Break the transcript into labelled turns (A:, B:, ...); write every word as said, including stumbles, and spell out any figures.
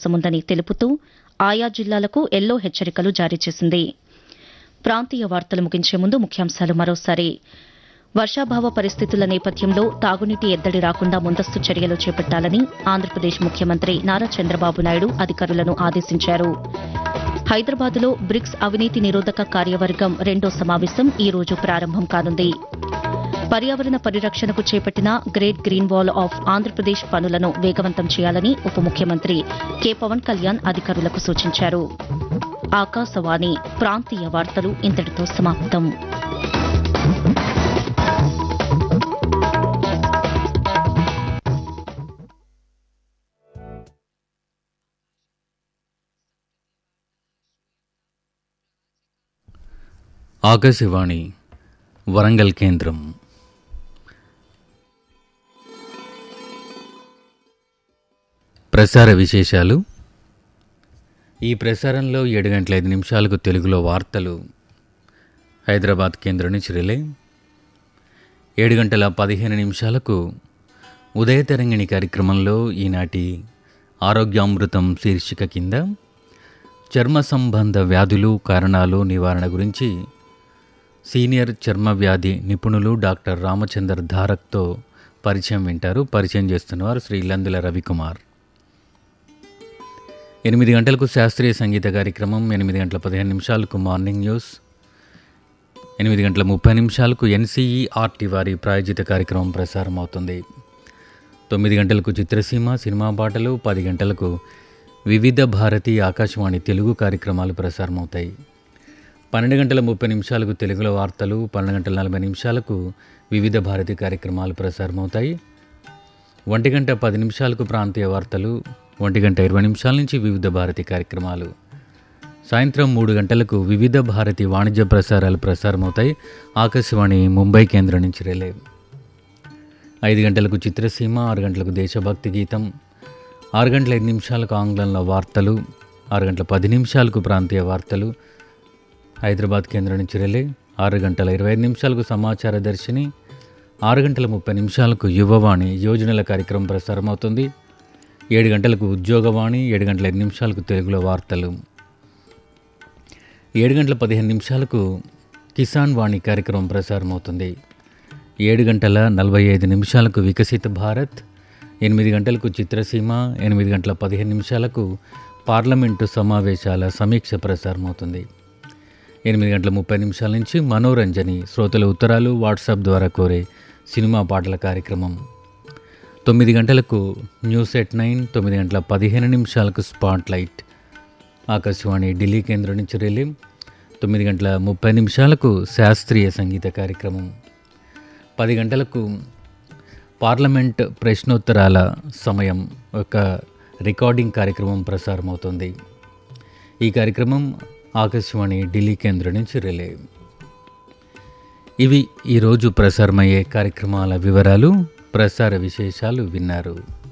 A: అవకాశం ఉందని తెలుపుతూ ఆయా జిల్లాలకు ఎల్లో హెచ్చరికలు జారీ చేసింది. ప్రాంతీయ వార్తలు ముగించే ముందు ముఖ్యాంశాలు మరోసారి. వర్షాభావ పరిస్థితుల నేపథ్యంలో తాగునీటి ఎద్దడి రాకుండా ముందస్తు చర్యలు చేపట్టాలని ఆంధ్రప్రదేశ్ ముఖ్యమంత్రి నారా చంద్రబాబు నాయుడు అధికారులను ఆదేశించారు. హైదరాబాద్లో బ్రిక్స్ అవినీతి నిరోధక కార్యవర్గం రెండో సమావేశం ఈ రోజు ప్రారంభం కానుంది. పర్యావరణ పరిరక్షణకు చేపట్టిన great green wall of Andhra Pradesh పనులను వేగవంతం చేయాలని ఉప ముఖ్యమంత్రి కె పవన్ కళ్యాణ్ అధికారులకు సూచించారు. ఆకాశవాణి ప్రాంతీయ వార్తలు ఇంతటితో సమాప్తం.
B: ఆకాశవాణి వరంగల్ కేంద్రం. ప్రసార విశేషాలు. ఈ ప్రసారంలో ఏడు గంటల ఐదు నిమిషాలకు తెలుగులో వార్తలు హైదరాబాద్ కేంద్రం నుంచి రిలే. ఏడు గంటల పదిహేను నిమిషాలకు ఉదయ తరంగిణి కార్యక్రమంలో ఈనాటి ఆరోగ్యామృతం శీర్షిక కింద చర్మ సంబంధ వ్యాధులు కారణాలు నివారణ గురించి సీనియర్ చర్మ వ్యాధి నిపుణులు డాక్టర్ రామచందర్ ధారక్తో పరిచయం వింటారు. పరిచయం చేస్తున్నవారు శ్రీ లందుల రవికుమార్. ఎనిమిది గంటలకు శాస్త్రీయ సంగీత కార్యక్రమం, ఎనిమిది గంటల పదిహేను నిమిషాలకు మార్నింగ్ న్యూస్, ఎనిమిది గంటల ముప్పై నిమిషాలకు ఎన్సీఈఆర్టీ వారి ప్రాయోజిత కార్యక్రమం ప్రసారం అవుతుంది. తొమ్మిది గంటలకు చిత్రసీమ సినిమా పాటలు, పది గంటలకు వివిధ భారతి ఆకాశవాణి తెలుగు కార్యక్రమాలు ప్రసారమవుతాయి. పన్నెండు గంటల ముప్పై నిమిషాలకు తెలుగులో వార్తలు, పన్నెండు గంటల నలభై నిమిషాలకు వివిధ భారతి కార్యక్రమాలు ప్రసారమవుతాయి. ఒంటి గంట పది నిమిషాలకు ప్రాంతీయ వార్తలు, ఒంటి గంట ఇరవై నిమిషాల నుంచి వివిధ భారతి కార్యక్రమాలు. సాయంత్రం మూడు గంటలకు వివిధ భారతి వాణిజ్య ప్రసారాలు ప్రసారమవుతాయి. ఆకాశవాణి ముంబై కేంద్రం నుంచి రిలే. ఐదు గంటలకు చిత్రసీమ, ఆరు గంటలకు దేశభక్తి గీతం, ఆరు గంటల ఐదు నిమిషాలకు ఆంగ్లంలో వార్తలు, ఆరు గంటల పది నిమిషాలకు ప్రాంతీయ వార్తలు హైదరాబాద్ కేంద్రం నుంచి రిలే. ఆరు గంటల ఇరవై ఐదు నిమిషాలకు సమాచార దర్శిని, ఆరు గంటల ముప్పై నిమిషాలకు యువవాణి యోజనల కార్యక్రమం ప్రసారం అవుతుంది. ఏడు గంటలకు ఉద్యోగవాణి, ఏడు గంటల ఐదు నిమిషాలకు తెలుగులో వార్తలు, ఏడు గంటల పదిహేను నిమిషాలకు కిసాన్ వాణి కార్యక్రమం ప్రసారం అవుతుంది. ఏడు గంటల నలభై ఐదు నిమిషాలకు వికసిత భారత్, ఎనిమిది గంటలకు చిత్రసీమ, ఎనిమిది గంటల పదిహేను నిమిషాలకు పార్లమెంటు సమావేశాల సమీక్ష ప్రసారం అవుతుంది. ఎనిమిది గంటల ముప్పై నిమిషాల నుంచి మనోరంజని శ్రోతల ఉత్తరాలు వాట్సాప్ ద్వారా కోరే సినిమా పాటల కార్యక్రమం. తొమ్మిది గంటలకు న్యూస్ ఎట్ నైన్, తొమ్మిది గంటల పదిహేను నిమిషాలకు స్పాట్ లైట్ ఆకాశవాణి ఢిల్లీ కేంద్రం నుంచి రిలే. తొమ్మిది గంటల ముప్పై నిమిషాలకు శాస్త్రీయ సంగీత కార్యక్రమం. పది గంటలకు పార్లమెంట్ ప్రశ్నోత్తరాల సమయం ఒక రికార్డింగ్ కార్యక్రమం ప్రసారమవుతుంది. ఈ కార్యక్రమం ఆకాశవాణి ఢిల్లీ కేంద్రం నుంచి రిలే. ఇవి ఈరోజు ప్రసారమయ్యే కార్యక్రమాల వివరాలు, ప్రసార విశేషాలు విన్నారు.